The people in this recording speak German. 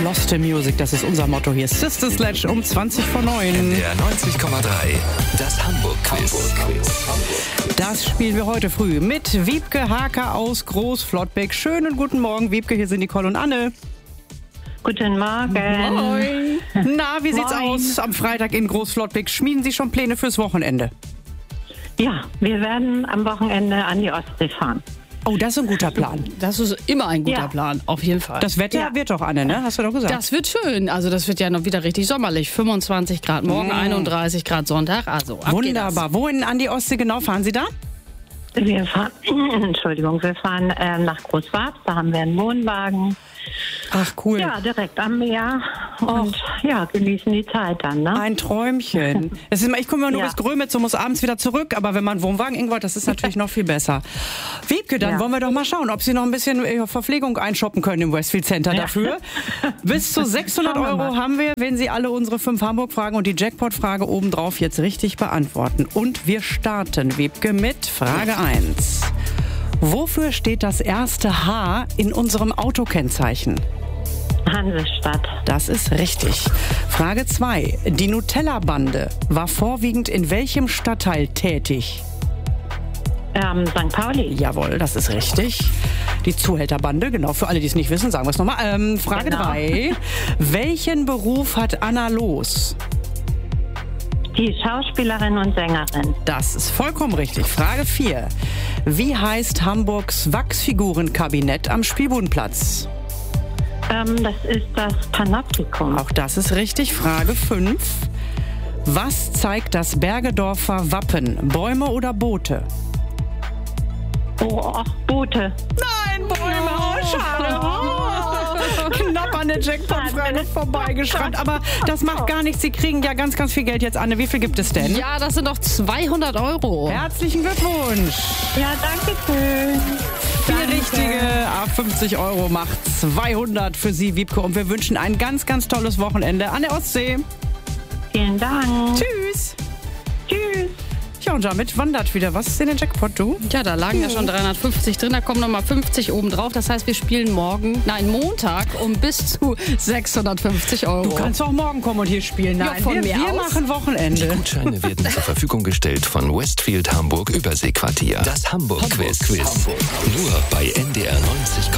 Lost in Music, das ist unser Motto hier. Sister Sledge um 20 vor 9. Der 90,3, das Hamburg-Quiz. Das spielen wir heute früh mit Wiebke Haker aus Groß-Flottbek. Schönen guten Morgen, Wiebke, hier sind Nicole und Anne. Guten Morgen. Moin. Na, wie sieht's aus am Freitag in Groß-Flottbek? Schmieden Sie schon Pläne fürs Wochenende? Ja, wir werden am Wochenende an die Ostsee fahren. Oh, das ist ein guter Plan. Das ist immer ein guter Plan, auf jeden Fall. Das Wetter wird doch, Anne, ne? Hast du doch gesagt. Das wird schön. Also das wird ja noch wieder richtig sommerlich. 25 Grad morgen, 31 Grad Sonntag. Also ab geht das. Wunderbar. Wohin an die Ostsee genau fahren Sie da? Wir fahren, wir fahren nach Großwarp, da haben wir einen Wohnwagen. Ach, cool. Ja, direkt am Meer und genießen die Zeit dann, ne? Ein Träumchen. Ich komme immer nur bis Grömitz und muss abends wieder zurück, aber wenn man einen Wohnwagen irgendwo hat, das ist natürlich noch viel besser. Wiebke, dann wollen wir doch mal schauen, ob Sie noch ein bisschen Verpflegung einshoppen können im Westfield Center dafür. Bis zu 600 Euro haben wir, wenn Sie alle unsere 5 Hamburg-Fragen und die Jackpot-Frage obendrauf jetzt richtig beantworten. Und wir starten, Wiebke, mit Frage 1. Wofür steht das erste H in unserem Autokennzeichen? Hansestadt. Das ist richtig. Frage 2. Die Nutella-Bande war vorwiegend in welchem Stadtteil tätig? St. Pauli. Jawohl, das ist richtig. Die Zuhälterbande, genau, für alle, die es nicht wissen, sagen wir es nochmal. Frage 3. Welchen Beruf hat Anna Loos? Die Schauspielerin und Sängerin. Das ist vollkommen richtig. Frage 4. Wie heißt Hamburgs Wachsfigurenkabinett am Spielbodenplatz? Das ist das Panoptikum. Auch das ist richtig. Frage 5. Was zeigt das Bergedorfer Wappen? Bäume oder Boote? Oh, Boote. Nein, Bäume. Oh, schade. Knapp an der Jackpot-Frage vorbeigeschrammt. Aber das macht gar nichts. Sie kriegen ja ganz, ganz viel Geld jetzt, Anne. Wie viel gibt es denn? Ja, das sind doch 200 Euro. Herzlichen Glückwunsch. Ja, danke schön. 4 richtige, 50 Euro macht 200 für Sie, Wiebke. Und wir wünschen ein ganz, ganz tolles Wochenende an der Ostsee. Vielen Dank. Tschüss. Tschüss. Ja, und damit wandert wieder was in den Jackpot, du? Ja, da lagen ja schon 350 drin, da kommen nochmal 50 oben drauf. Das heißt, wir spielen Montag um bis zu 650 Euro. Du kannst auch morgen kommen und hier spielen. Nein, wir machen Wochenende. Die Gutscheine werden zur Verfügung gestellt von Westfield Hamburg Überseequartier. Das Hamburg-Quiz. Nur bei NDR 90,3.